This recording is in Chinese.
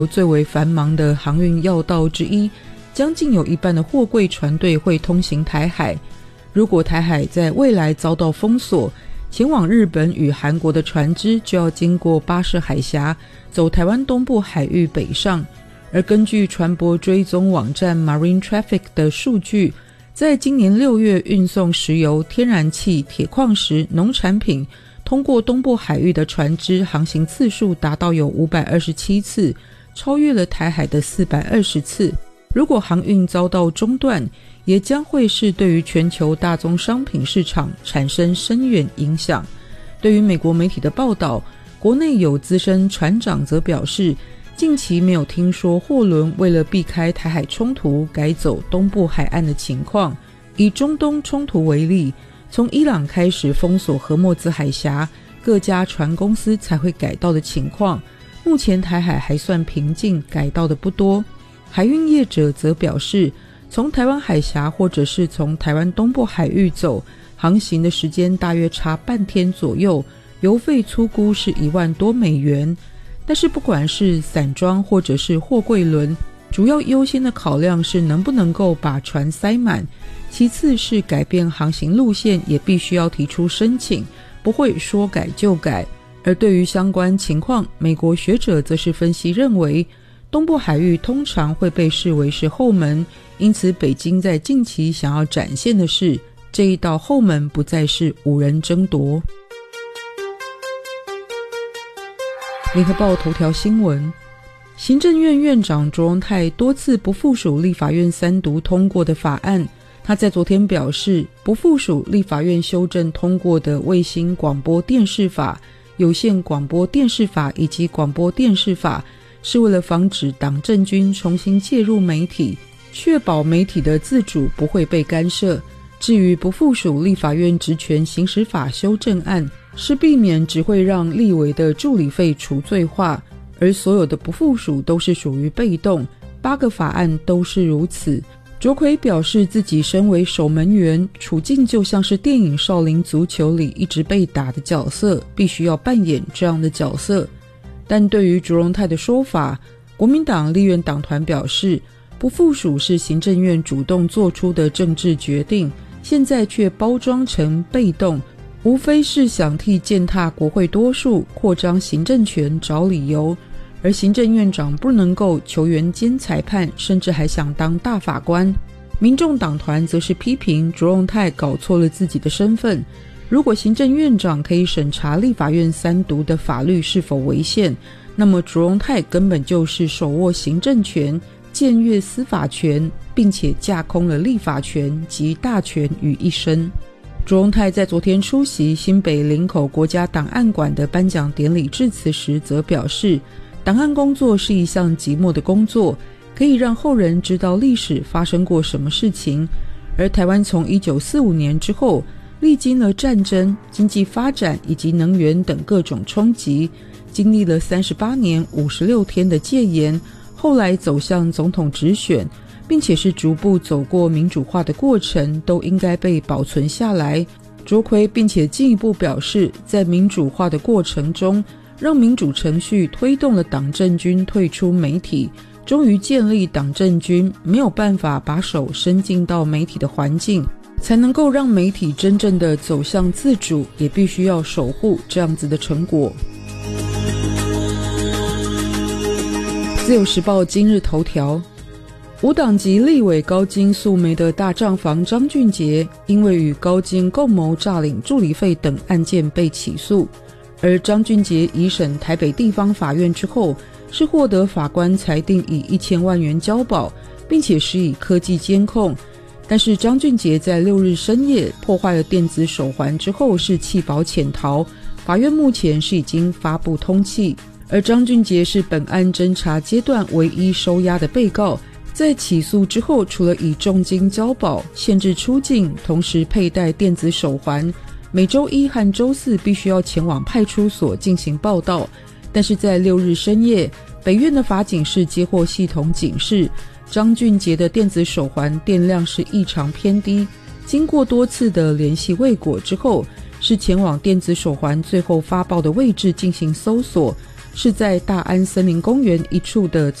最为繁忙的航运要道之一，将近有一半的货柜船队会通行台海。如果台海在未来遭到封锁，前往日本与韩国的船只就要经过巴士海峡，走台湾东部海域北上。而根据船舶追踪网站 Marine Traffic 的数据，在今年6月运送石油、天然气、铁矿石、农产品通过东部海域的船只航行次数达到有527次，超越了台海的420次。如果航运遭到中断，也将会是对于全球大宗商品市场产生深远影响。对于美国媒体的报道，国内有资深船长则表示，近期没有听说货轮为了避开台海冲突改走东部海岸的情况。以中东冲突为例，从伊朗开始封锁荷默兹海峡，各家船公司才会改道的情况，目前台海还算平静，改道的不多。海运业者则表示，从台湾海峡或者是从台湾东部海域走，航行的时间大约差半天左右，油费粗估是1万多美元。但是不管是散装或者是货柜轮，主要优先的考量是能不能够把船塞满，其次是改变航行路线也必须要提出申请，不会说改就改。而对于相关情况，美国学者则是分析认为，东部海域通常会被视为是后门，因此北京在近期想要展现的是，这一道后门不再是无人争夺。联合报头条新闻，行政院院长卓荣泰多次不附属立法院3读通过的法案。他在昨天表示，不附属立法院修正通过的卫星广播电视法、有线广播电视法以及广播电视法，是为了防止党政军重新介入媒体，确保媒体的自主不会被干涉。至于不附属立法院职权行使法修正案，是避免只会让立委的助理费除罪化，而所有的不附属都是属于被动，8个法案都是如此。卓奎表示自己身为守门员，处境就像是电影《少林足球》里一直被打的角色，必须要扮演这样的角色。但对于卓荣泰的说法，国民党立院党团表示，不附属是行政院主动做出的政治决定，现在却包装成被动，无非是想替践踏国会多数、扩张行政权找理由。而行政院长不能够球员兼裁判，甚至还想当大法官。民众党团则是批评卓荣泰搞错了自己的身份。如果行政院长可以审查立法院3读的法律是否违宪，那么卓荣泰根本就是手握行政权，僭越司法权，并且架空了立法权及大权于一身。卓荣泰在昨天出席新北林口国家档案馆的颁奖典礼致辞时，则表示，档案工作是一项寂寞的工作，可以让后人知道历史发生过什么事情。而台湾从1945年之后，历经了战争、经济发展以及能源等各种冲击，经历了38年56天的戒严，后来走向总统直选，并且是逐步走过民主化的过程，都应该被保存下来。卓奎并且进一步表示，在民主化的过程中，让民主程序推动了党政军退出媒体，终于建立党政军没有办法把手伸进到媒体的环境，才能够让媒体真正的走向自主，也必须要守护这样子的成果。自由时报今日头条，无党籍立委高金素梅的大账房张俊杰，因为与高金共谋诈领助理费等案件被起诉。而张俊杰移审台北地方法院之后，是获得法官裁定以1000万元交保，并且施以科技监控。但是张俊杰在6日深夜破坏了电子手环之后，是弃保潜逃，法院目前是已经发布通缉。而张俊杰是本案侦查阶段唯一收押的被告，在起诉之后，除了以重金交保、限制出境，同时佩戴电子手环，每周一和周四必须要前往派出所进行报到。但是在6日深夜，北院的法警室接获系统警示，张俊杰的电子手环电量是异常偏低。经过多次的联系未果之后，是前往电子手环最后发报的位置进行搜索， 是在大安森林公园一处的